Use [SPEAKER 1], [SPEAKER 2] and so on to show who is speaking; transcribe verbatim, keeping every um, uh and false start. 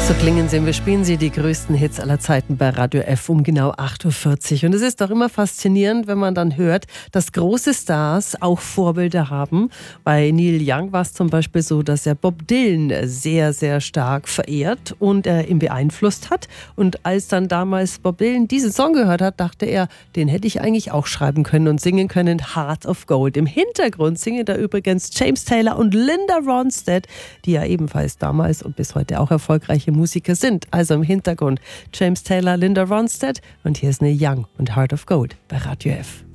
[SPEAKER 1] So klingen sie, wir spielen sie die größten Hits aller Zeiten bei Radio F um genau acht Uhr vierzig. Und es ist doch immer faszinierend, wenn man dann hört, dass große Stars auch Vorbilder haben. Bei Neil Young war es zum Beispiel so, dass er Bob Dylan sehr, sehr stark verehrt und er ihn beeinflusst hat. Und als dann damals Bob Dylan diesen Song gehört hat, dachte er, den hätte ich eigentlich auch schreiben können und singen können, Heart of Gold. Im Hintergrund singen da übrigens James Taylor und Linda Ronstadt, die ja ebenfalls damals und bis heute auch erfolgreiche Musiker sind. Also im Hintergrund James Taylor, Linda Ronstadt und hier ist Neil Young und Heart of Gold bei Radio F.